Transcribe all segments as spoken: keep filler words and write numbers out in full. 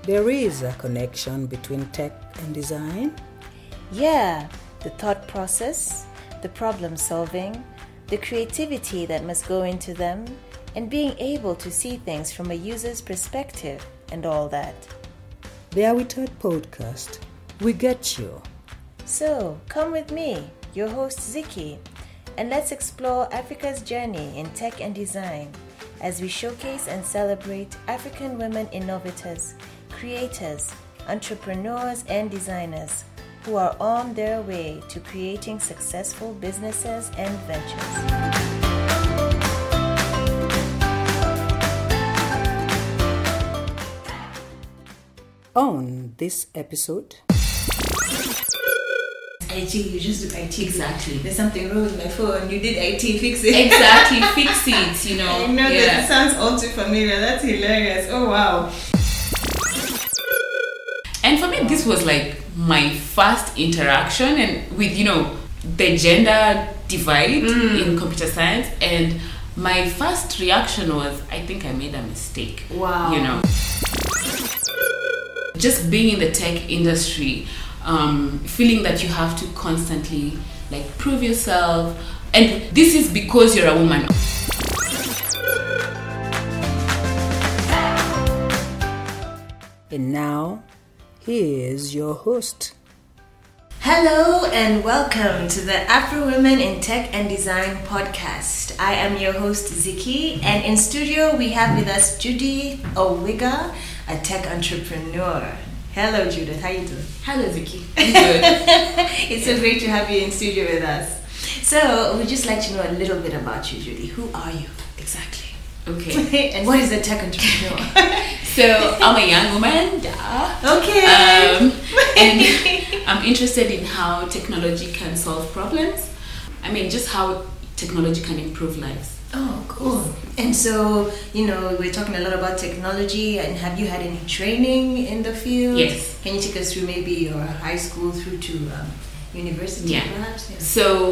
There is a connection between tech and design. Yeah, the thought process, the problem solving, the creativity that must go into them, and being able to see things from a user's perspective and all that. The Are We Taught podcast. We get you. So, come with me, your host Ziki, and let's explore Africa's journey in tech and design as we showcase and celebrate African women innovators, creators, entrepreneurs, and designers who are on their way to creating successful businesses and ventures. On this episode, I T, you just do I T. Exactly. There's something wrong with my phone. You did I T, fix it. Exactly, fix it, you know. I know yeah. that sounds all too familiar. That's hilarious. Oh, wow. And for me, this was like my first interaction and with, you know, the gender divide mm. in computer science. And my first reaction was, I think I made a mistake. Wow. You know. Just being in the tech industry, um, feeling that you have to constantly like prove yourself. And this is because you're a woman. And now, here's your host. Hello and welcome to the Afro Women in Tech and Design podcast. I am your host Ziki, and in studio we have with us Judy Owiga, a tech entrepreneur. Hello Judith, how you doing? Hello Ziki, I'm good. It's so great to have you in studio with us. So we'd just like to know a little bit about you, Judy. Who are you exactly? Okay. And what is a tech entrepreneur? So I'm a young woman, duh. Okay. Um, and I'm interested in how technology can solve problems. I mean, just how technology can improve lives. Oh, cool. And so, you know, we're talking a lot about technology, and have you had any training in the field? Yes. Can you take us through maybe your high school through to um, university, yeah. perhaps? Yeah.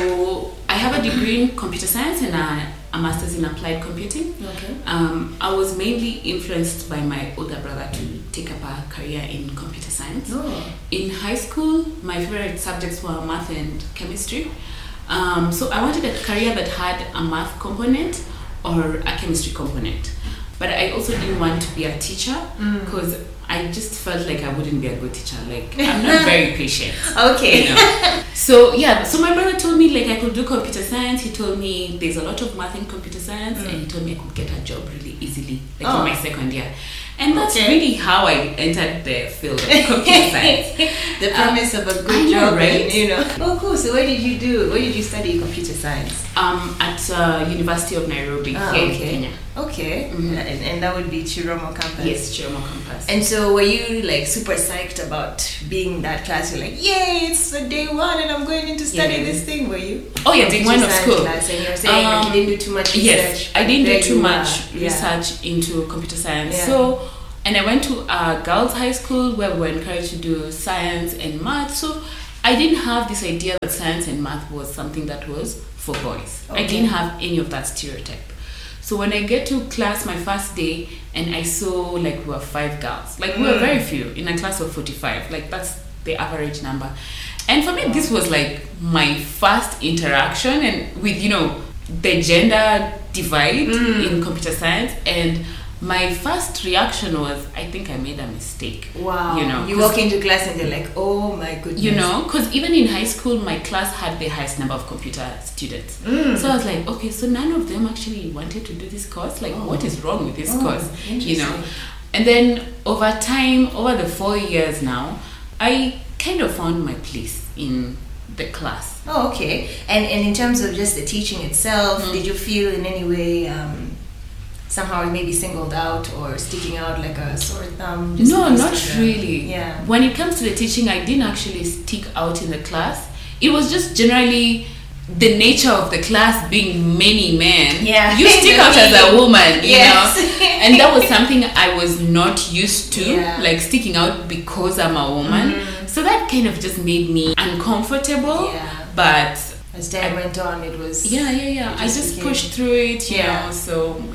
So I have a degree in computer science and a, a master's in applied computing. Okay. Um, I was mainly influenced by my older brother to take up a career in computer science. Oh. In high school, my favorite subjects were math and chemistry. Um, so I wanted a career that had a math component or a chemistry component. But I also didn't want to be a teacher because mm. I just felt like I wouldn't be a good teacher. Like, I'm not very patient. Okay. You know? So, yeah, so my brother told me like I could do computer science. He told me there's a lot of math in computer science mm. and he told me I could get a job really easily, like oh. in my second year. And that's okay. really how I entered the field of computer science. The promise um, of a good I know, job, right? And, you know. Oh, cool. So where did you do? Where did you study computer science? Um, at uh, University of Nairobi ah, here okay. in Kenya. Okay. Mm-hmm. And, and that would be Chiromo campus. Yes, Chiromo campus. And so were you like super psyched about being in that class? You're like, yay, it's the day one and I'm going in to study yeah. this thing. Were you? Oh yeah, day one of school. Class, and you're saying um, like you didn't do too much research. Yes, I didn't do too much yeah. research into computer science. Yeah. So. And I went to a girls' high school where we were encouraged to do science and math. So I didn't have this idea that science and math was something that was for boys. Okay. I didn't have any of that stereotype. So when I get to class my first day and I saw like we were five girls, like we were very few in a class of forty-five, like that's the average number. And for me, this was like my first interaction and with, you know, the gender divide mm. in computer science. And my first reaction was, I think I made a mistake. Wow. You know, you walk into class and you're like, oh my goodness. You know, because even in high school, my class had the highest number of computer students. Mm. So I was like, okay, so none of them actually wanted to do this course. Like, oh. what is wrong with this oh, course? You know, and then over time, over the four years now, I kind of found my place in the class. Oh, okay. And and in terms of just the teaching itself, mm. did you feel in any way um, somehow maybe singled out or sticking out like a sore thumb? No, not really. Yeah. When it comes to the teaching, I didn't actually stick out in the class. It was just generally the nature of the class being many men. Yeah. You stick out as a woman, you yes. know. And that was something I was not used to, yeah. like sticking out because I'm a woman. Mm-hmm. So that kind of just made me uncomfortable. Yeah. But as time I, went on, it was yeah, yeah, yeah. I just became, pushed through it, you yeah. know. So yeah.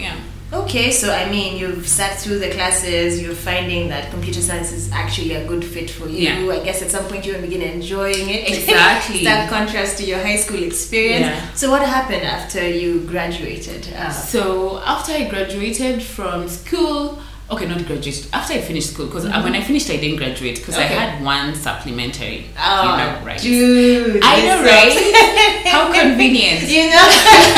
Okay, so I mean, you've sat through the classes, you're finding that computer science is actually a good fit for you. Yeah. I guess at some point you will begin enjoying it. Exactly. That contrast to your high school experience. Yeah. So what happened after you graduated? Uh, So after I graduated from school, okay, not graduated, after I finished school, because Mm-hmm. when I finished I didn't graduate because I Okay. had one supplementary. oh, you know, right? dude. I this know, sucks. right? How convenient. You know?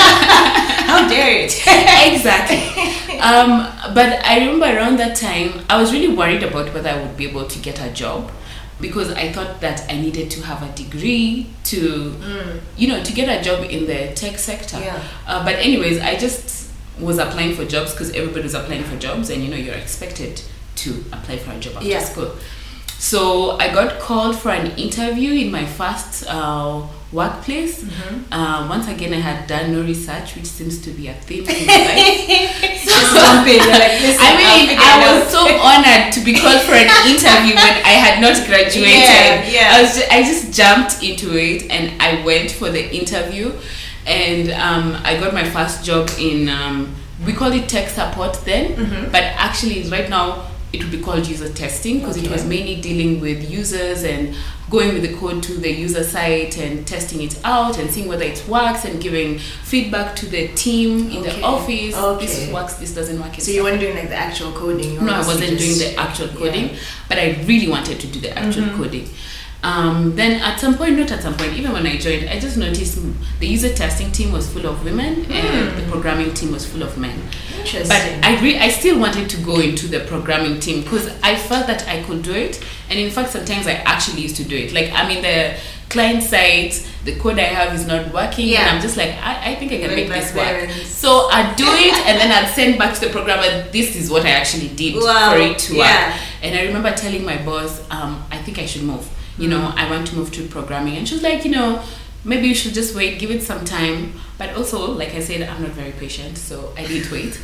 How dare it? Exactly. Um, but I remember around that time, I was really worried about whether I would be able to get a job because I thought that I needed to have a degree to, Mm. you know, to get a job in the tech sector. Yeah. Uh, but anyways, I just was applying for jobs because everybody was applying for jobs, and you know, you're expected to apply for a job after Yeah. school. So I got called for an interview in my first uh, workplace. Mm-hmm. Uh, once again, I had done no research, which seems to be a theme in my life. Just jump in. You're like, listen, I I'll mean, figure I it was out. so honored to be called for an interview when I had not graduated. Yeah, yeah. I was just, I just jumped into it and I went for the interview, and um, I got my first job in um, we called it tech support then, Mhm. but actually right now it would be called user testing because it Okay. was mainly dealing with users and going with the code to the user site and testing it out and seeing whether it works and giving feedback to the team in Okay. the office. Okay. This works, this doesn't work. So you weren't doing like the actual coding? You No, I obviously wasn't doing just- the actual coding, Yeah. but I really wanted to do the actual Mhm. coding. Um, then at some point, not at some point, even when I joined, I just noticed the user testing team was full of women and the programming team was full of men. Interesting. But I re- I still wanted to go into the programming team because I felt that I could do it. And in fact, sometimes I actually used to do it. Like, I'm in the client side, the code I have is not working, Yeah. and I'm just like, I, I think I can Going make back this there work. and- So I'd do it, and then I'd send back to the programmer, this is what I actually did Wow. for it to Yeah. work. And I remember telling my boss, um, I think I should move. You know, I want to move to programming. And she was like, you know, maybe you should just wait, give it some time. But also, like I said, I'm not very patient, so I did wait.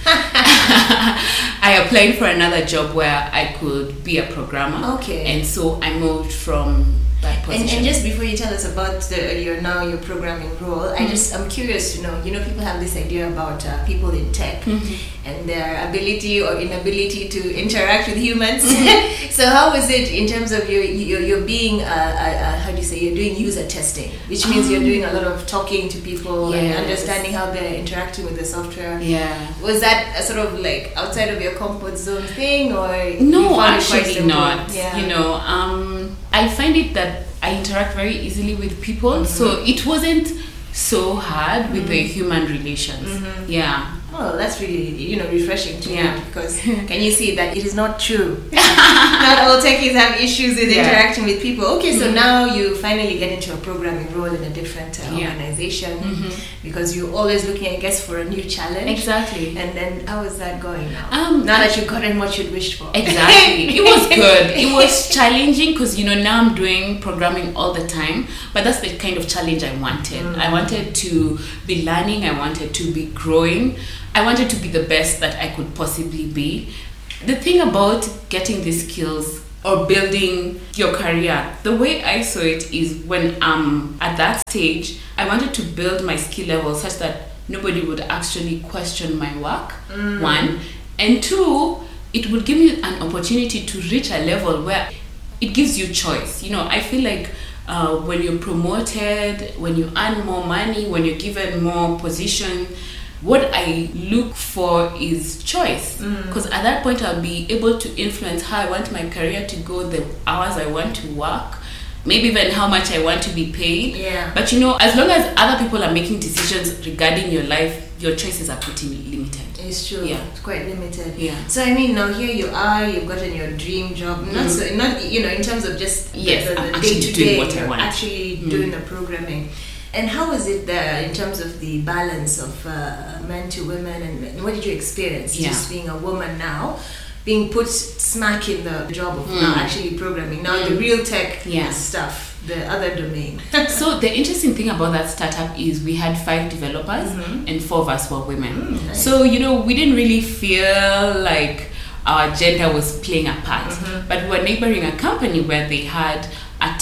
I applied for another job where I could be a programmer. Okay. And so I moved from that And, position. and just before you tell us about the, your now your programming role, I just I'm curious to know. You know, people have this idea about uh, people in tech and their ability or inability to interact with humans. So how is it in terms of your your you're being uh, uh, uh, how do you say you're doing user testing, which means you're doing a lot of talking to people and Yes. understanding how they're interacting with the software. yeah. Was that a sort of like outside of your comfort zone thing, or No, you found it quite actually simple? not. Yeah. You know, um, I find it that I interact very easily with people, so it wasn't so hard with the human relations. Yeah. Oh, that's really, you know, refreshing to Yeah. me because can you see that it is not true? Not all techies have issues with Yeah. interacting with people. Okay, so now you finally get into a programming role in a different uh, Yeah. organization because you're always looking, I guess, for a new challenge. Exactly. And then how is that going now? Um, now that you've gotten what you'd wished for. Exactly. It was good. It was challenging because, you know, now I'm doing programming all the time, but that's the kind of challenge I wanted. I wanted to be learning, I wanted to be growing, I wanted to be the best that I could possibly be. The thing about getting these skills or building your career, the way I saw it is when I'm at that stage, I wanted to build my skill level such that nobody would actually question my work, one. And two, it would give me an opportunity to reach a level where it gives you choice. You know, I feel like uh, when you're promoted, when you earn more money, when you're given more position, what I look for is choice. Because at that point, I'll be able to influence how I want my career to go, the hours I want to work, maybe even how much I want to be paid. Yeah. But you know, as long as other people are making decisions regarding your life, your choices are pretty limited. It's true. Yeah. It's quite limited. Yeah. So I mean, now here you are. You've gotten your dream job. Not so, not you know, in terms of just the- Yes, the, I'm the actually day to doing day. what I You're want. actually doing the programming. And how is it there in terms of the balance of uh, men to women, and, and what did you experience Yeah. just being a woman now, being put smack in the job of Mm. now actually programming, now the real tech Yeah. stuff, the other domain. So the interesting thing about that startup is we had five developers and four of us were women. Mm, nice. So, you know, we didn't really feel like our gender was playing a part. But we were neighboring a company where they had a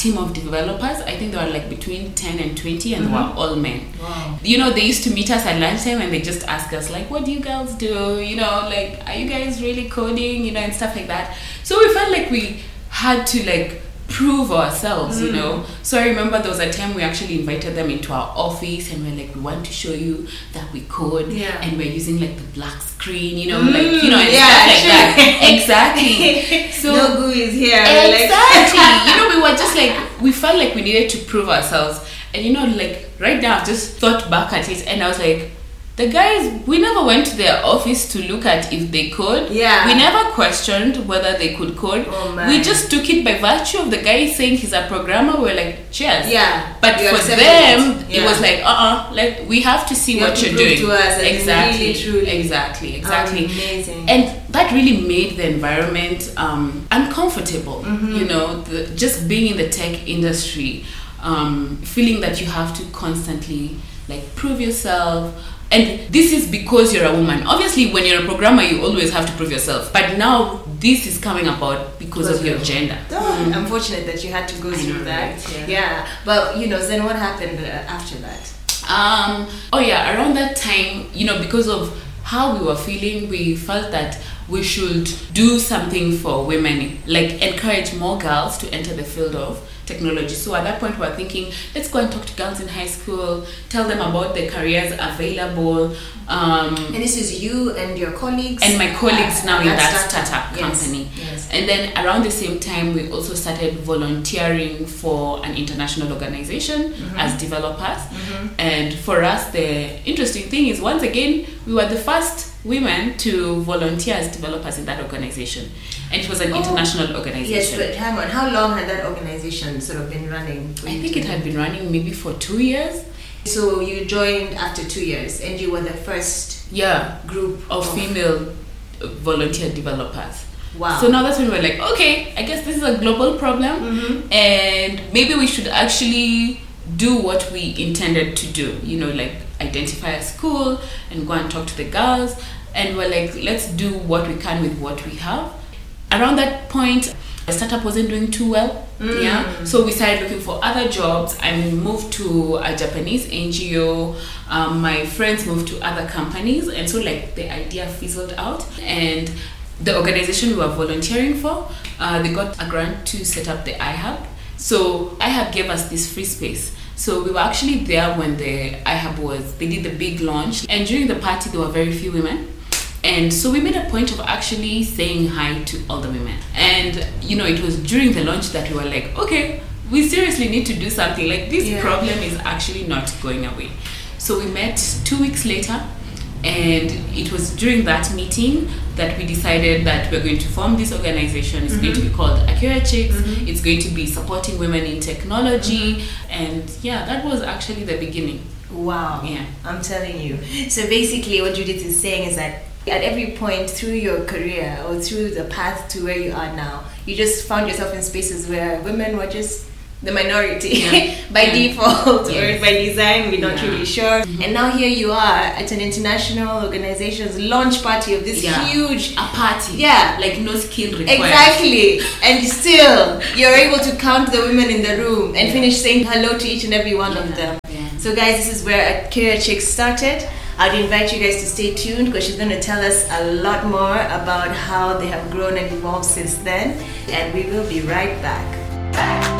team of developers. I think they were like between ten and twenty, and Mm-hmm. they were all men. Wow. You know, they used to meet us at lunchtime and they just ask us like, what do you girls do? You know, like, are you guys really coding? You know, and stuff like that. So we felt like we had to like prove ourselves, mm. you know. So I remember there was a time we actually invited them into our office and we're like, we want to show you that we code, yeah. and we're using like the black screen, you know, mm. like, you know, and yeah, stuff like sure. that. Exactly. So no G U I is here. Exactly. You know, we were just like, we felt like we needed to prove ourselves. And you know, like right now I've just thought back at it and I was like, the guys, we never went to their office to look at if they could. Yeah. We never questioned whether they could code. Oh, man. We just took it by virtue of the guy saying he's a programmer. We're like, cheers. Yeah. But You for accepted them, it. it Yeah. was like, uh-uh, like we have to see You what have to you're prove doing. to us that it's exactly. really, truly exactly. Exactly. amazing. And that really made the environment um, uncomfortable. Mm-hmm. You know, the, just being in the tech industry, um, feeling that you have to constantly like prove yourself. And this is because you're a woman. Obviously, when you're a programmer, you always have to prove yourself. But now this is coming about because of your gender. Oh, mm. Unfortunate that you had to go through know, that. right? Yeah. yeah. But, you know, then what happened uh, after that? Um, oh yeah, around that time, you know, because of how we were feeling, we felt that we should do something for women, like encourage more girls to enter the field of technology. So at that point we were thinking, let's go and talk to girls in high school, tell them about the careers available. Um, and this is you and your colleagues? And my colleagues uh, now in that startup, startup yes, company. Yes. And then around the same time, we also started volunteering for an international organization mm-hmm. as developers. Mm-hmm. And for us, the interesting thing is, once again, we were the first women to volunteer as developers in that organization. And it was an oh, international organization. Yes, but hang on, how long had that organization sort of been running? I think it had been running maybe for two years. So you joined after two years and you were the first yeah group of, of female volunteer developers. Wow. So now that's when we're like, okay, I guess this is a global problem, mm-hmm. and maybe we should actually do what we intended to do, you know, like identify a school and go and talk to the girls, and we're like, let's do what we can with what we have. Around that point, the startup wasn't doing too well. Mm. Yeah, so we started looking for other jobs. I moved to a Japanese N G O. Um, my friends moved to other companies, and so like the idea fizzled out. And the organization we were volunteering for, uh, they got a grant to set up the iHub. So iHub gave us this free space. So we were actually there when the iHub was, they did the big launch, and during the party there were very few women. And so we made a point of actually saying hi to all the women. And, you know, it was during the launch that we were like, okay, we seriously need to do something. Like, this yeah. problem is actually not going away. So we met two weeks later, and it was during that meeting that we decided that we're going to form this organization. It's mm-hmm. going to be called Akira Chicks. Mm-hmm. It's going to be supporting women in technology. Mm-hmm. And yeah, that was actually the beginning. Wow. Yeah. I'm telling you. So basically what Judith is saying is that at every point through your career or through the path to where you are now, you just found yourself in spaces where women were just the minority yeah. by yeah. default yes. or by design, we're not yeah. really sure. Mm-hmm. And now here you are at an international organization's launch party of this yeah. huge a party. Yeah. Like no skill required. Exactly. And still you're able to count the women in the room and yeah. finish saying hello to each and every one yeah. of them. Yeah. So guys, this is where Akira Chicks started. I'd invite you guys to stay tuned because she's going to tell us a lot more about how they have grown and evolved since then. And we will be right back.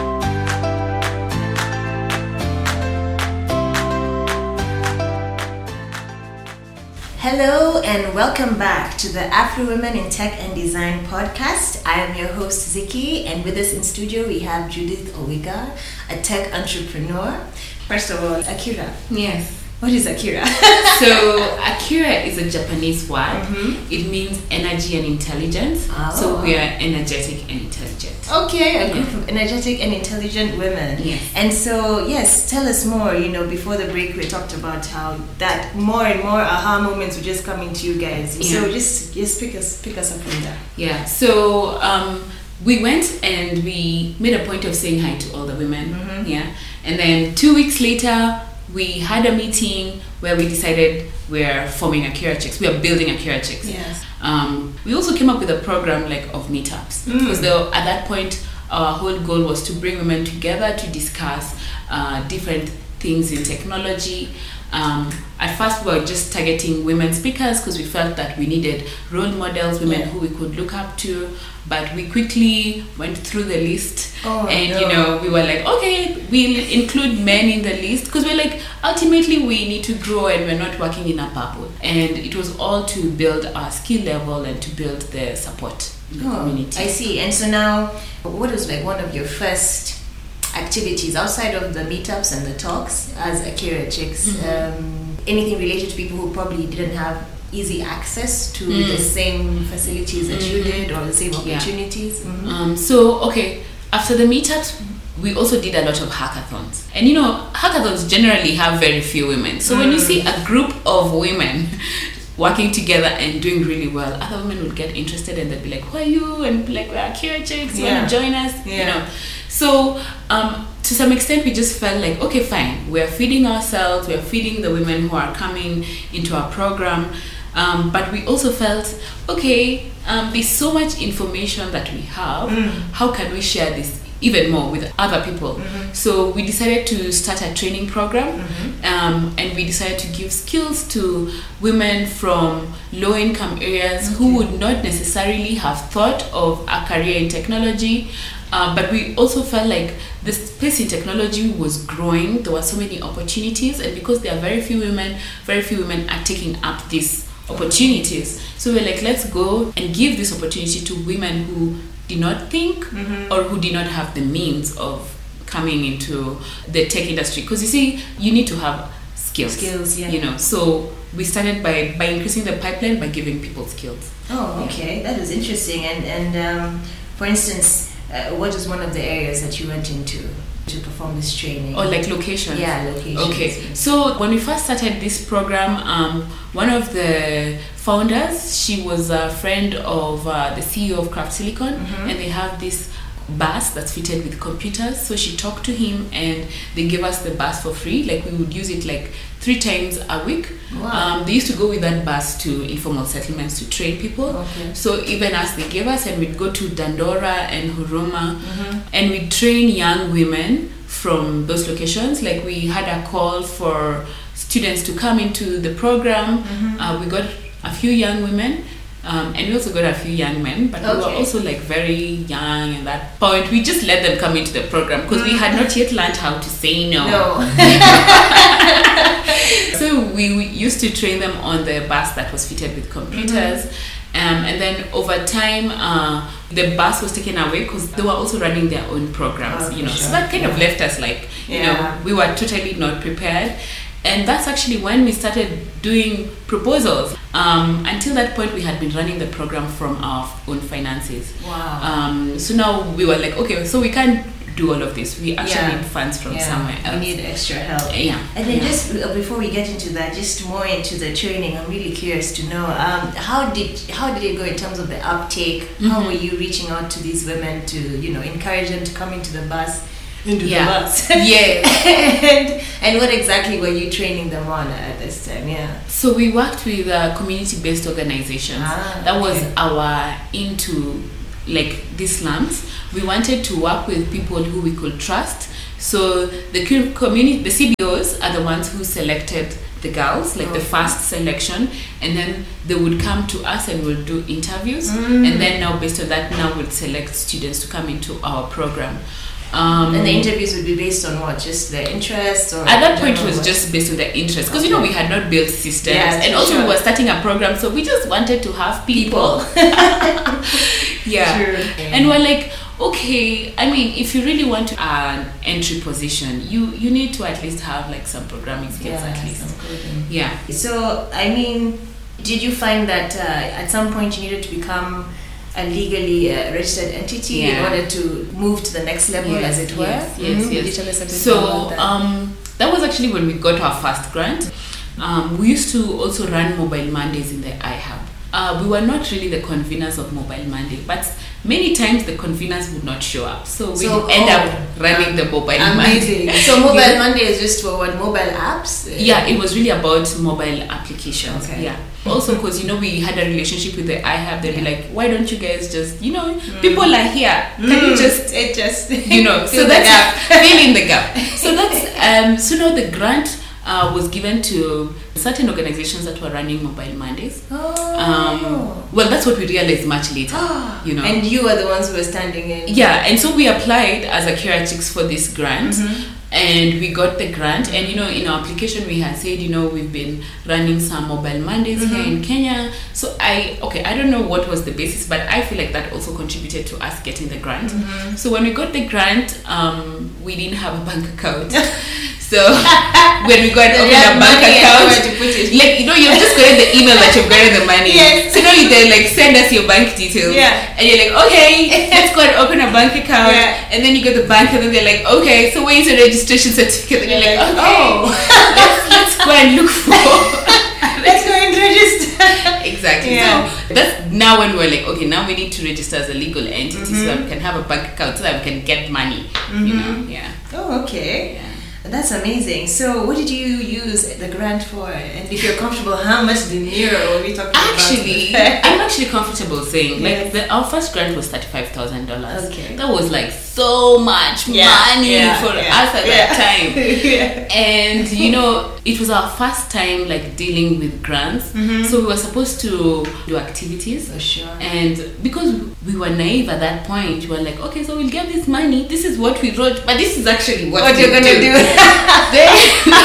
Hello and welcome back to the Afro Women in Tech and Design podcast. I am your host Ziki, and with us in studio we have Judith Owiga, a tech entrepreneur. First of all, Akira. Yes. What is Akira? So Akira is a Japanese word. Mm-hmm. It means energy and intelligence. Oh. So we are energetic and intelligent. Okay, a group yeah. of energetic and intelligent women. Yes. And so, yes, tell us more. You know, before the break, we talked about how that more and more aha moments were just coming to you guys. Yeah. So just just pick us pick us up from there. Yeah. So um, we went and we made a point of saying hi to all the women. Mm-hmm. Yeah. And then two weeks later, we had a meeting where we decided we're forming Akira Chicks. We are building Akira Chicks. Yes. Um, we also came up with a program like of meetups Mm. because mm. at that point our whole goal was to bring women together to discuss uh, different things in technology. Um, at first we were just targeting women speakers because we felt that we needed role models, women yeah. who we could look up to, but we quickly went through the list oh, and no. you know we were like, okay, we'll include men in the list because we're like, ultimately we need to grow and we're not working in a bubble, and it was all to build our skill level and to build the support in the oh, community. I see. And so now, what was like one of your first activities outside of the meetups and the talks as Akira Chicks? Mm-hmm. Um, anything related to people who probably didn't have easy access to mm. the same facilities that mm-hmm. you did, or the same opportunities? Yeah. Mm-hmm. Um, so, okay, after the meetups, we also did a lot of hackathons. And you know, hackathons generally have very few women. So mm. when you see a group of women working together and doing really well, other women would get interested and they'd be like, who are you? And be like, we're Akira Chicks, you yeah. want to join us? Yeah. You know. So um, to some extent, we just felt like, okay, fine, we're feeding ourselves, we're feeding the women who are coming into our program. Um, but we also felt, okay, um, there's so much information that we have. Mm. How can we share this even more with other people? Mm-hmm. So we decided to start a training program, Mm-hmm. um, and we decided to give skills to women from low-income areas who would not necessarily have thought of a career in technology. Uh, but we also felt like the space in technology was growing. There were so many opportunities, and because there are very few women, very few women are taking up these opportunities. So we're like, let's go and give this opportunity to women who did not think Mm-hmm. or who did not have the means of coming into the tech industry. Because you see, you need to have skills. Skills, yeah. You know, so we started by, by increasing the pipeline by giving people skills. Oh, okay, that is interesting. And and um, for instance, uh, what is one of the areas that you went into to perform this training? Or like locations? Yeah, locations. Okay, so when we first started this program, um, one of the founders, she was a friend of uh, the C E O of Craft Silicon, Mm-hmm. and they have this bus that's fitted with computers. So she talked to him and they gave us the bus for free. Like we would use it like three times a week. Wow. Um, they used to go with that bus to informal settlements to train people. Okay. So even as they gave us, and we'd go to Dandora and Huruma, Mm-hmm. and we'd train young women from those locations. Like we had a call for students to come into the program. Mm-hmm. Uh, we got a few young women. Um, and we also got a few young men, but we were Okay. also like very young at that point. We just let them come into the program because we had not yet learned how to say no. No. So we, we used to train them on the bus that was fitted with computers. Mm-hmm. Um, and then over time, uh, the bus was taken away because they were also running their own programs, Oh, you know. for So sure. that kind of left us like, you Yeah. know, we were totally not prepared. And that's actually when we started doing proposals. Um, until that point, we had been running the program from our own finances. Wow. Um, so now we were like, okay, so we can't do all of this. We actually Yeah. need funds from Yeah, somewhere else. We need extra help. Yeah. And then Yeah. just uh, before we get into that, just more into the training, I'm really curious to know um, how did how did it go in terms of the uptake? How Mhm. were you reaching out to these women to, you know, encourage them to come into the bus? Into Yeah. the bus. Yeah. and, and what exactly were you training them on at this time? Yeah. So we worked with uh, community-based organizations. Ah, that was okay. our into like these slums. We wanted to work with people who we could trust. So the cu- community, the C B Os are the ones who selected the girls, like the Okay. first selection, and then they would come to us and we'll do interviews. Mm. And then now based on that, now we'll select students to come into our program. Um, And the interviews would be based on what? Just their interests, or At that point, it general was what? just based on their interest, because you know we had not built systems, Yeah, and also sure. we were starting a program, so we just wanted to have people. yeah, True. and we're like, okay, I mean, if you really want to an entry position, you you need to at least have like some programming skills Yeah, at least. some coding. Yeah. So, I mean, did you find that uh, at some point you needed to become a legally uh, registered entity in Yeah. order to move to the next level, Yes, as it were? yes, yes, Mhm. yes. Could you tell us a bit So more about that? um, that was actually when we got our first grant. Um, we used to also run Mobile Mondays in the iHub. Uh, we were not really the conveners of Mobile Monday, but many times the conveners would not show up. So we So- end oh, up running the Mobile Amazing. Monday. So, Mobile Yeah. Monday is just for what? Mobile apps? Yeah, it was really about mobile applications. Okay. Yeah. Also, because, you know, we had a relationship with the I HAB, they'd be like, why don't you guys just, you know, mm. people are here. Can mm. you just, it just, you know, so that's fill in the gap. So that's, um, so now the grant uh, was given to certain organizations that were running Mobile Mondays. Oh. Um, well, that's what we realized much later, you know. And you were the ones who were standing in. Yeah, and so we applied as Acurachicks for this grant. Mm-hmm. And we got the grant, and you know, in our application we had said, you know, we've been running some Mobile Mondays mm-hmm. here in Kenya. So I, okay, I don't know what was the basis, but I feel like that also contributed to us getting the grant. Mm-hmm. So when we got the grant, um, we didn't have a bank account. So when we go and open a bank account, like, you know, you've just gotten the email that you've gotten the money. Yes. So now you then like send us your bank details. Yeah. And you're like, okay, let's go and open a bank account. Yeah. And then you go to the bank and then they're like, okay, so where's your registration certificate? And you're like, okay, oh. let's, let's go and look for. Let's go and register. Exactly. Yeah. So that's now when we're like, okay, now we need to register as a legal entity mm-hmm. so that we can have a bank account so that we can get money. Mm-hmm. You know? Yeah. Oh, okay. Yeah. That's amazing. So what did you use the grant for? And if you're comfortable, how much dinero are we talking actually, about? Actually, I'm actually comfortable saying, yes. like, the, our first grant was thirty-five thousand dollars. Okay. That was like so much yeah. money yeah. for yeah. us at yeah. that time. yeah. And, you know, it was our first time, like, dealing with grants. Mm-hmm. So we were supposed to do activities. For sure. And because we were naive at that point, we were like, okay, so we'll get this money. This is what we wrote, but this is actually what, what you're going to do. then,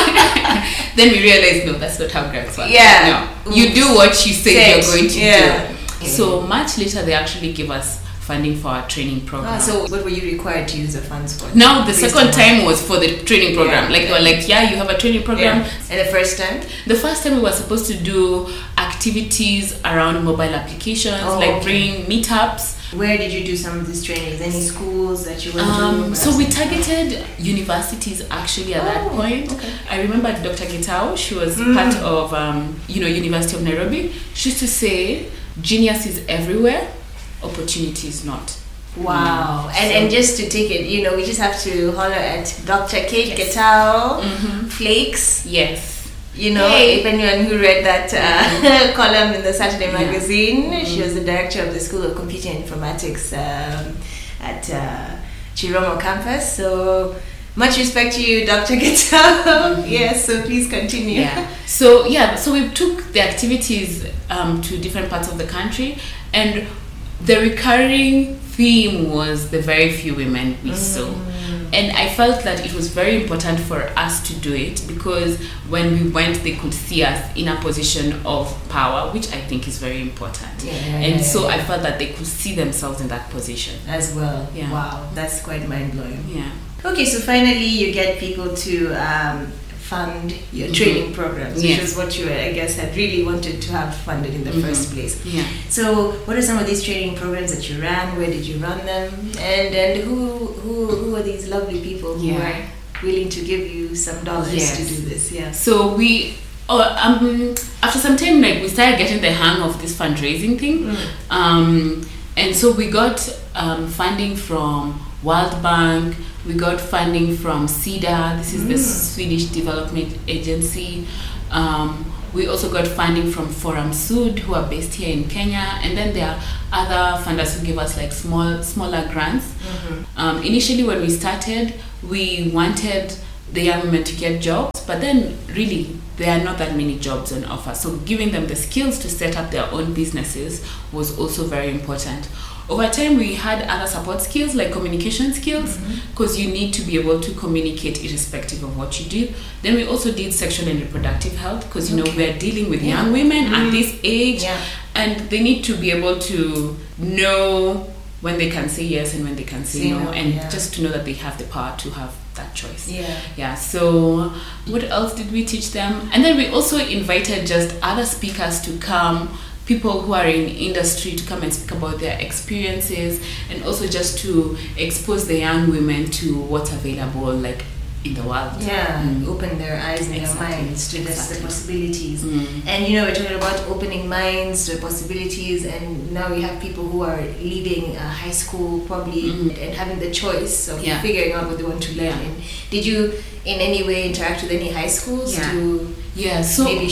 then we realized, no, that's not how grants work. Yeah. No. You do what you say Set. you're going to yeah. do. So much later, they actually give us funding for our training program. Ah, so what were you required to use the funds for? Now the second time was for the training program. Yeah. Like they were like, yeah, you have a training program. Yeah. And the first time? The first time we were supposed to do activities around mobile applications, oh, like okay. bring meetups. Where did you do some of these trainings? Any schools that you went um, to? So we targeted universities actually at oh, that point. Okay. I remember Doctor Gitao, she was mm. part of um, you know, University of Nairobi. She used to say, genius is everywhere, opportunity is not. Wow. Mm. And so, and just to take it, you know, we just have to holler at Doctor Kate yes. Gitao, mm-hmm. Flakes. Yes. You know, hey. if anyone who read that uh, column in the Saturday yeah. magazine, mm-hmm. she was the director of the School of Computer Informatics um, at uh, Chiromo campus. So much respect to you, Doctor Gitao. Mm-hmm. Yes, so please continue. Yeah. So yeah, so we took the activities um, to different parts of the country, and the recurring theme was the very few women we mm. saw. And I felt that it was very important for us to do it because when we went, they could see us in a position of power, which I think is very important. Yeah, and yeah, so yeah. I felt that they could see themselves in that position. As well. Yeah. Wow, that's quite mind-blowing. Yeah. Okay, so finally you get people to um, fund your mm-hmm. training programs, yes. which is what you, I guess, had really wanted to have funded in the mm-hmm. first place. Yeah. So, what are some of these training programs that you ran? Where did you run them? And and who who who are these lovely people who yeah. are willing to give you some dollars yes. to do this? Yeah. So we. Oh, um, after some time, like we started getting the hang of this fundraising thing, Mm. um, and so we got um, funding from World Bank. We got funding from SIDA. This is mm. the Swedish Development Agency. Um, we also got funding from Forum Sud, who are based here in Kenya, and then there are other funders who give us like small, smaller grants. Mm-hmm. Um, initially, when we started, we wanted the young women to get jobs, but then really there are not that many jobs on offer. So giving them the skills to set up their own businesses was also very important. Over time, we had other support skills like communication skills, because mm-hmm. you need to be able to communicate irrespective of what you do. Then we also did sexual and reproductive health, because you okay. know we're dealing with yeah. young women mm-hmm. at this age, yeah. and they need to be able to know when they can say yes and when they can say, say no, no, and yeah. just to know that they have the power to have that choice. Yeah. Yeah. So what else did we teach them? And then we also invited just other speakers to come, people who are in industry to come and speak about their experiences, and also just to expose the young women to what's available like in the world. Yeah, mm. open their eyes and exactly. their minds to exactly. the possibilities. Mm. And you know, we're talking about opening minds to possibilities, and now you have people who are leaving uh, high school probably mm. and having the choice of yeah. figuring out what they want to learn. Yeah. And did you in any way interact with any high schools yeah. to yeah, so maybe shape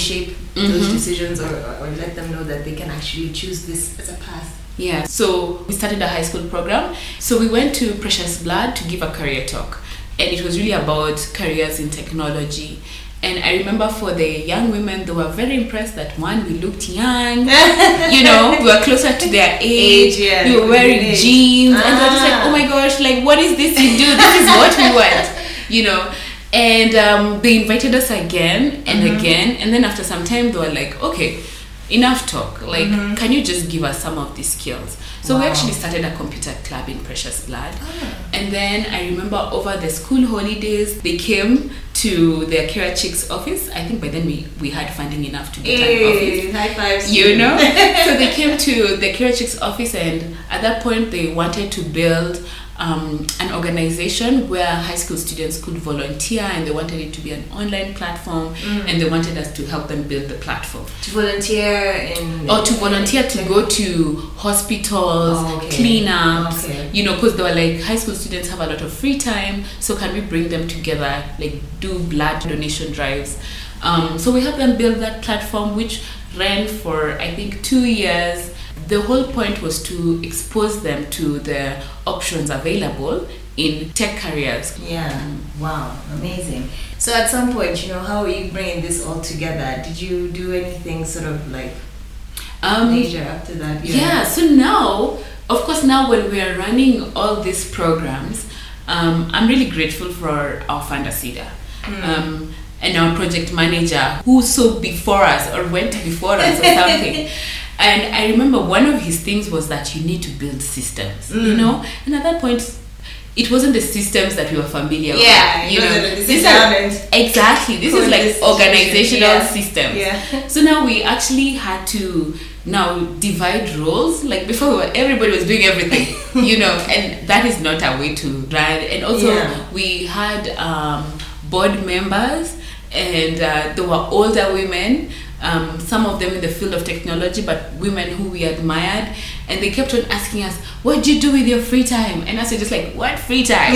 mm-hmm. those decisions, or, or let them know that they can actually choose this as a path? Yeah, so we started a high school program. So we went to Precious Blood to give a career talk, and it was really about careers in technology. And I remember for the young women, they were very impressed that, one, we looked young, you know, we were closer to their age, age yeah, we were wearing age. jeans, ah. and they were just like, oh my gosh, like, what is this you do? This is what we want, you know. And um, they invited us again and mm-hmm. again, and then after some time, they were like, okay, enough talk, like, mm-hmm. can you just give us some of these skills? So wow. we actually started a computer club in Precious Blood. Ah. And then I remember over the school holidays, they came to the Akira Chicks office. I think by then we, we had funding enough to get hey, an office. High fives. You know? So they came to the Akira Chicks office, and at that point they wanted to build um, an organization where high school students could volunteer, and they wanted it to be an online platform, mm. and they wanted us to help them build the platform. To volunteer in... Or to volunteer to go to hospitals, oh, okay. cleanups, okay. you know, because they were like, high school students have a lot of free time, so can we bring them together, like do blood donation drives. Um, so we helped them build that platform, which ran for, I think, two years. The whole point was to expose them to the options available in tech careers. Yeah, wow, amazing. So at some point, you know, how are you bringing this all together? Did you do anything sort of like um, major after that? Yeah. yeah, so now, of course, now when we are running all these programs, um, I'm really grateful for our funder, SIDA. Mm. Um, and our project manager who saw before us or went before us or something. And I remember one of his things was that you need to build systems, mm. you know? And at that point, it wasn't the systems that we were familiar yeah, with. You know, this is are, exactly. This is like organizational yeah. systems. Yeah. So now we actually had to now divide roles. Like before, we were, everybody was doing everything, you know, and that is not our way to run. And also, yeah. we had um, board members, and uh, there were older women. Um, some of them in the field of technology, but women who we admired, and they kept on asking us, what do you do with your free time? And us were just like, what free time?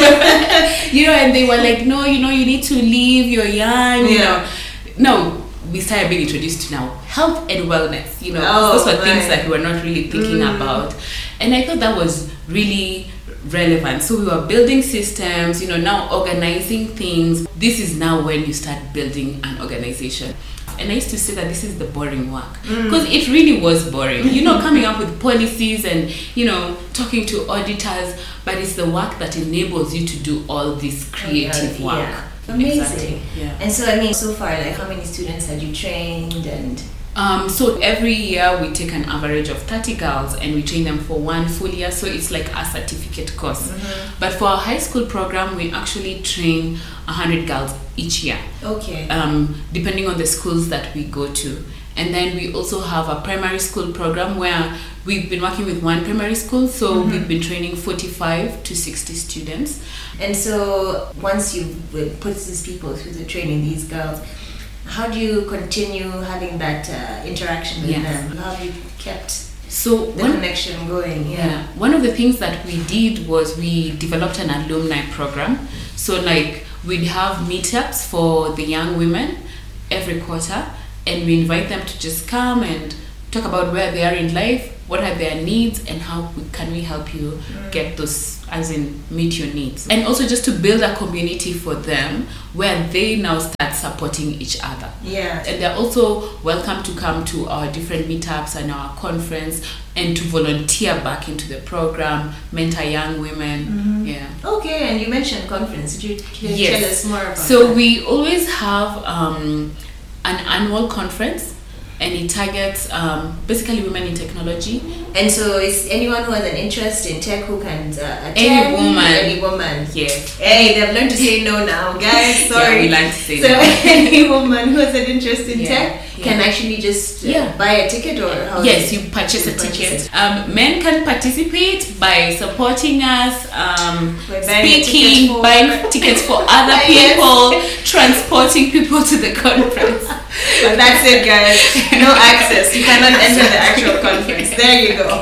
Yeah. You know, and they were like, no, you know, you need to leave, you're young, you yeah. know. No, we started being introduced to now health and wellness, you know, oh, those were right. things that we were not really thinking mm. about. And I thought that was really relevant. So we were building systems, you know, now organizing things. This is now when you start building an organization. And I used to say that this is the boring work, because mm. it really was boring, you know, coming up with policies and, you know, talking to auditors, but it's the work that enables you to do all this creative work. Yeah. Amazing. Exactly. Yeah. And so, I mean, so far, like, how many students had you trained? And Um, so every year we take an average of thirty girls and we train them for one full year, so it's like a certificate course. Mm-hmm. But for our high school program, we actually train one hundred girls each year. Okay. Um, depending on the schools that we go to. And then we also have a primary school program where we've been working with one primary school, so mm-hmm. we've been training forty-five to sixty students. And so once you put these people through the training, these girls, how do you continue having that uh, interaction with yes. them? How have you kept so the one, connection going? Yeah. yeah. One of the things that we did was we developed an alumni program. So like we'd have meetups for the young women every quarter, and we invite them to just come and talk about where they are in life, what are their needs, and how we, can we help you mm. get those, as in meet your needs. And also just to build a community for them where they now start supporting each other. Yeah. And they're also welcome to come to our different meetups and our conference and to volunteer back into the program, mentor young women. Mm-hmm. Yeah. Okay, and you mentioned conference. Could you, could you yes. tell us more about so that? So we always have um, an annual conference, and it targets um, basically women in technology. And so is anyone who has an interest in tech who can uh, attend? Any woman. Any woman. Yes. Hey, they've learned to say no now, guys. Sorry. Yeah, we learned to say so no. any woman who has an interest in yeah. tech yeah. can actually just uh, yeah. buy a ticket, or how? Yes, you purchase you a ticket. Purchase um, men can participate by supporting us, um, by speaking, tickets buying tickets for other people, transporting people to the conference. But that's it, guys. No access. You cannot enter the actual conference. There you go.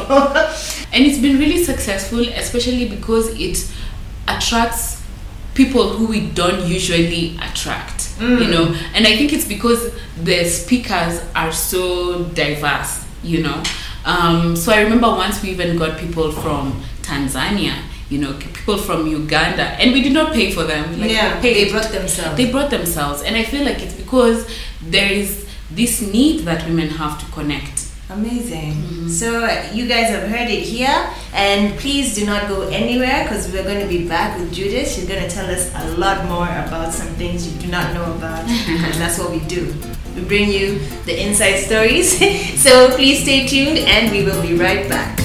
And it's been really successful, especially because it attracts people who we don't usually attract. mm. you know, and I think it's because the speakers are so diverse, you know. Um, so I remember once we even got people from Tanzania, you know, people from Uganda, and we did not pay for them. Like, yeah, they brought themselves. They brought themselves, and I feel like it's because there is this need that women have to connect. Amazing. Mm-hmm. So you guys have heard it here, and please do not go anywhere because we're going to be back with Judith. She's going to tell us a lot more about some things you do not know about, and that's what we do. We bring you the inside stories. So please stay tuned, and we will be right back.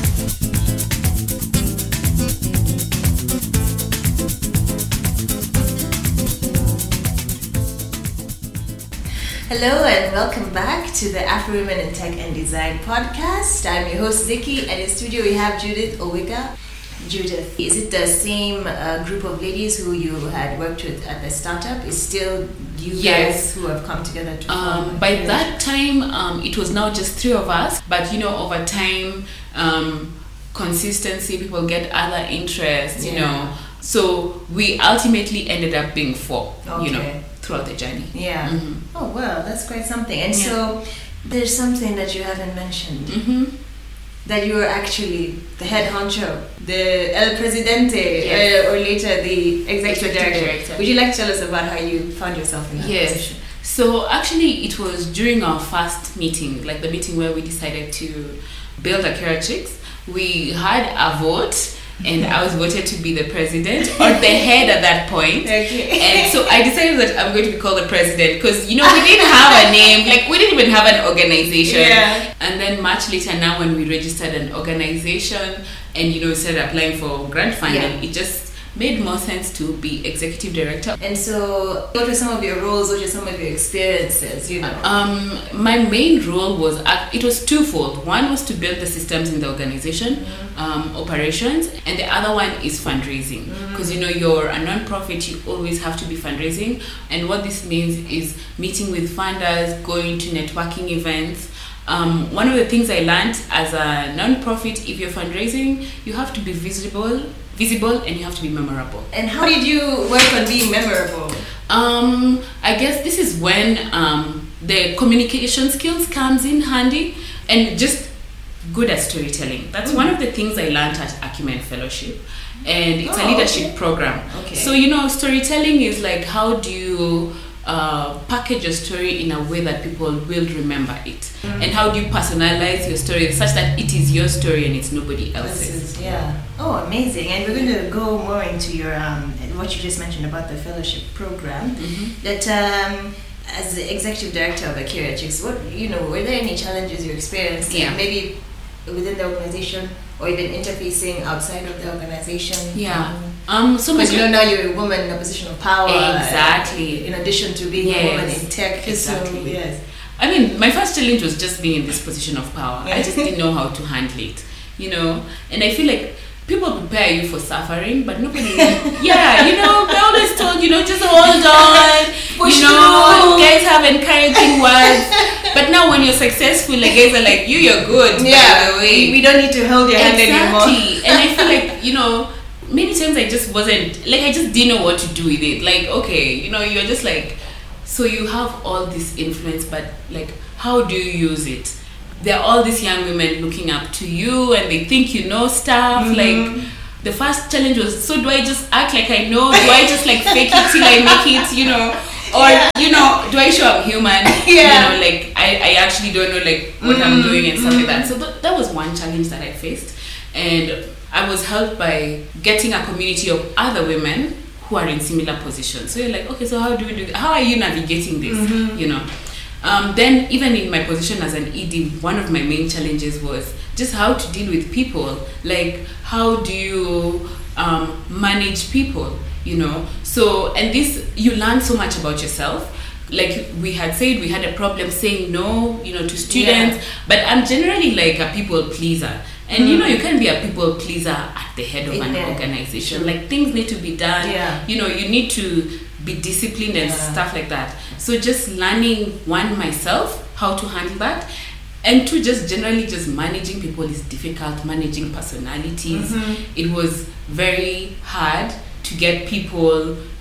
Hello and welcome back to the Afro Women in Tech and Design podcast. I'm your host Ziki, and in studio we have Judith Owiga. Judith, is it the same uh, group of ladies who you had worked with at the startup? Is still you yes. guys who have come together to um, form? By that time, um, it was now just three of us. But you know, over time, um, consistency, people get other interests. You yeah. know, so we ultimately ended up being four. Okay. You know. Throughout the journey. Yeah. Mm-hmm. Oh wow, that's quite something. And yeah. so there's something that you haven't mentioned. Mm-hmm. That you were actually the head honcho, the El Presidente, yes. uh, or later the executive director. director. Would you like to tell us about how you found yourself in that yes. position? So actually, it was during our first meeting, like the meeting where we decided to build Akira Chicks. We had a vote. And I was voted to be the president or the head at that point. Okay. And so I decided that I'm going to be called the president because, you know, we didn't have a name. Like, we didn't even have an organization. Yeah. And then much later now when we registered an organization and, you know, started applying for grant funding, yeah. it just made more sense to be executive director. And so what were some of your roles? What were some of your experiences, you know? Um, my main role was, uh, it was twofold. One was to build the systems in the organization, mm-hmm. um, operations, and the other one is fundraising. Because, mm-hmm. you know, you're a non-profit, you always have to be fundraising. And what this means is meeting with funders, going to networking events. Um, one of the things I learned as a non-profit, if you're fundraising, you have to be visible, visible, and you have to be memorable. And how did you work on being memorable? Um, I guess this is when um, the communication skills comes in handy, and just good at storytelling. That's mm-hmm. one of the things I learned at Acumen Fellowship, and it's oh, a leadership okay. program. Okay. So you know, storytelling is like how do you uh, package a story in a way that people will remember it, mm-hmm. and how do you personalize your story such that it is your story and it's nobody else's. Is, yeah. Oh, amazing! And we're going to go more into your um, what you just mentioned about the fellowship program. Mm-hmm. That um, as the executive director of Akira Chicks, what you know, were there any challenges you experienced? Yeah. Maybe within the organization, or even interfacing outside of the organization. Yeah. Um. So because you know now you're a woman in a position of power. Exactly. In addition to being yes. a woman in tech. Exactly. So, yes. I mean, my first challenge was just being in this position of power. Yeah. I just didn't know how to handle it, you know. And I feel like people prepare you for suffering, but nobody. yeah, you know, they always told you know just hold on. Push you know, through. guys have encouraging words. But now when you're successful, like guys are like, you, you're good. Yeah, by the way. we don't need to hold your exactly. hand anymore. And I feel like you know. Many times I just wasn't, like I just didn't know what to do with it. Like, okay, you know, you're just like, so you have all this influence, but like, how do you use it? There are all these young women looking up to you and they think you know stuff. Mm-hmm. Like, the first challenge was, so do I just act like I know? Do I just like fake it till I make it, you know? Or, yeah. you know, do I show I'm human? Yeah. You know, like, I, I actually don't know like what mm-hmm. I'm doing and stuff mm-hmm. like that. So th- that was one challenge that I faced. And I was helped by getting a community of other women who are in similar positions. So you're like, okay, so how do we do that? How are you navigating this? Mm-hmm. You know. Um, then even in my position as an E D, one of my main challenges was just how to deal with people. Like, how do you um, manage people? You know. So and this you learn so much about yourself. Like we had said, we had a problem saying no, you know, to students. Yeah. But I'm generally like a people pleaser. And you know, you can be a people pleaser at the head of an yeah. organization. Like things need to be done. Yeah. You know, you need to be disciplined and yeah. stuff like that. So just learning one myself how to handle that, and two just generally just managing people is difficult. Managing personalities, mm-hmm. it was very hard to get people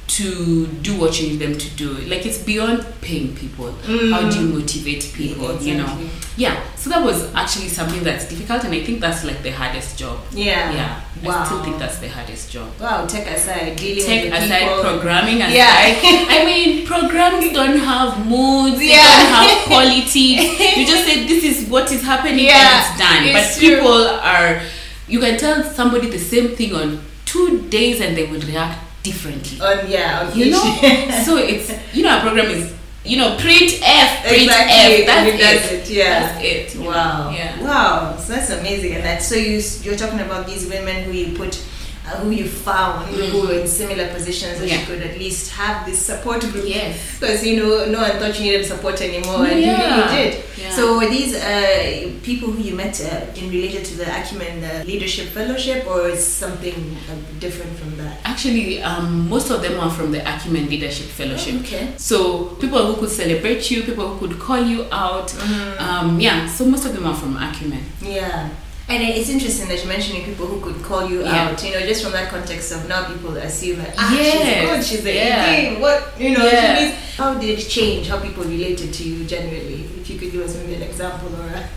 to do what you need them to do. Like, it's beyond paying people. Mm. How do you motivate people? Yeah, exactly. You know? Yeah. So that was actually something that's difficult, and I think that's like the hardest job. Yeah. Yeah. Wow. I still think that's the hardest job. Wow. Tech aside, dealing Tech with aside, people. programming aside. Yeah. I mean, programs don't have moods. Yeah. They don't have quality. You just say this is what is happening, yeah, and it's done. It's but true. People are. You can tell somebody the same thing on two days, and they will react differently. On yeah, on you know. So it's, you know, our program is, you know, print F, print exactly. F. That's it. That's it. Yeah, that's it. Wow. Know? Yeah. Wow. So that's amazing. And that so you you're talking about these women who you put. Uh, who you found mm. who were in similar positions that yeah. you could at least have this support group. Yes. Because you know no one thought you needed support anymore, and yeah. you really did. Yeah. So were these uh, people who you met uh, in relation to the Acumen uh, Leadership Fellowship, or is something uh, different from that? Actually, um, most of them are from the Acumen Leadership Fellowship. Oh, okay. So people who could celebrate you, people who could call you out. Mm. Um, yeah. So most of them are from Acumen. Yeah. And it's interesting that you're mentioning people who could call you yeah. out, you know, just from that context of now people assume that, ah, yes. she's good, she's the yeah. E D, what, you know, yeah. she means, how did it change how people related to you generally? If you could give us maybe an example or a...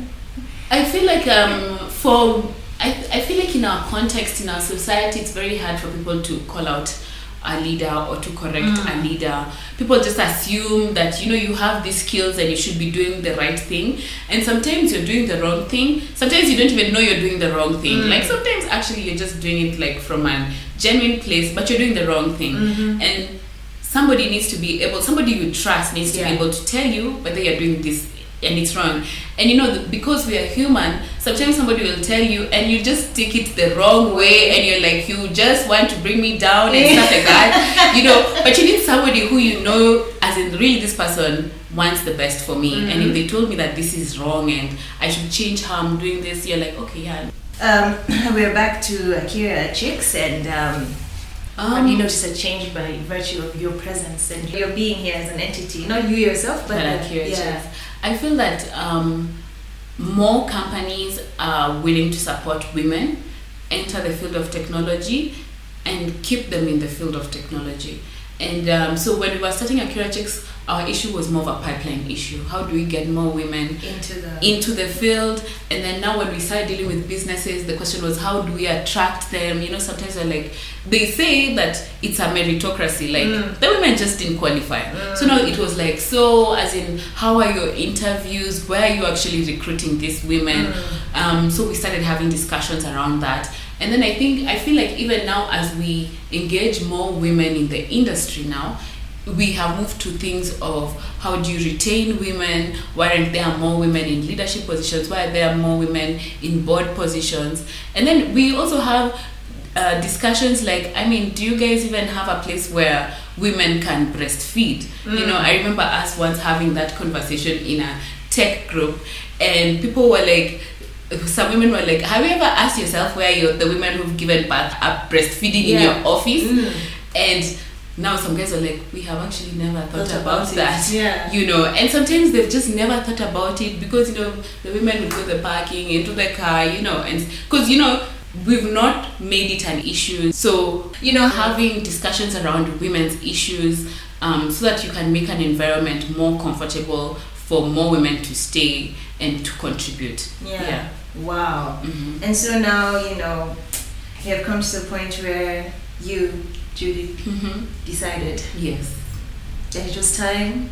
I feel like um, for, I, I feel like in our context, in our society, it's very hard for people to call out a leader or to correct mm. a leader. People just assume that, you know, you have these skills and you should be doing the right thing, and sometimes you're doing the wrong thing. Sometimes you don't even know you're doing the wrong thing. Mm. Like sometimes actually you're just doing it like from a genuine place, but you're doing the wrong thing. Mm-hmm. And somebody needs to be able, somebody you trust needs to yeah. be able to tell you whether you're doing this and it's wrong. And you know, because we are human, sometimes somebody will tell you and you just take it the wrong way, and you're like, you just want to bring me down and stuff like that, you know. But you need somebody who you know, as in really this person wants the best for me. Mm-hmm. And if they told me that this is wrong and I should change how I'm doing this, you're like, okay, yeah. Um, we're back to Akira Chicks, and um, um, have you noticed a change by virtue of your presence and your being here as an entity? Not you yourself, but uh, Akira yeah. Chicks. I feel that um, more companies are willing to support women enter the field of technology and keep them in the field of technology. And um, so when we were starting Akira Chicks, our issue was more of a pipeline issue. How do we get more women into the into the field? And then now when we started dealing with businesses, the question was, how do we attract them? You know, sometimes they're like, they say that it's a meritocracy, like mm. the women just didn't qualify. Mm. So now it was like, so as in, how are your interviews? Where are you actually recruiting these women? Mm. Um, so we started having discussions around that. And then I think, I feel like even now as we engage more women in the industry now, we have moved to things of how do you retain women, why aren't there more women in leadership positions, why are there more women in board positions. And then we also have uh, discussions like, I mean, do you guys even have a place where women can breastfeed? Mm. You know, I remember us once having that conversation in a tech group, and people were like, some women were like, have you ever asked yourself where you're the women who've given birth are breastfeeding yeah. in your office? Mm. And now some guys are like, we have actually never thought, thought about, about that, yeah. you know. And sometimes they've just never thought about it because, you know, the women would go to the parking, into the car, you know, and because, you know, we've not made it an issue. So, you know, having discussions around women's issues um, so that you can make an environment more comfortable for more women to stay and to contribute. Yeah. yeah. Wow. Mm-hmm. And so now, you know, you have come to the point where you, Judy, mm-hmm. decided yes that it was time